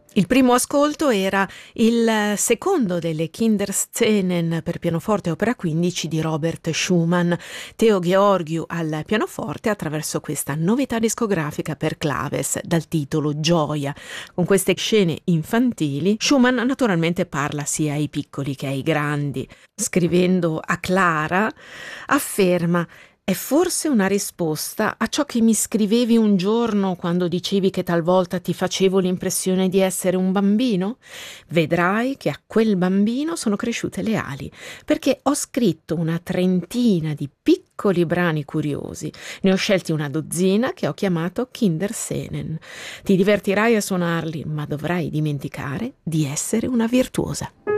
Il primo ascolto era il secondo delle Kinderszenen per pianoforte opera 15 di Robert Schumann. Teo Gheorghiu al pianoforte attraverso questa novità discografica per claves dal titolo Gioia. Con queste scene infantili, Schumann naturalmente parla sia ai piccoli che ai grandi. Scrivendo a Clara, afferma: è forse una risposta a ciò che mi scrivevi un giorno quando dicevi che talvolta ti facevo l'impressione di essere un bambino? Vedrai che a quel bambino sono cresciute le ali, perché ho scritto una trentina di piccoli brani curiosi. Ne ho scelti una dozzina che ho chiamato Kinderszenen. Ti divertirai a suonarli, ma dovrai dimenticare di essere una virtuosa.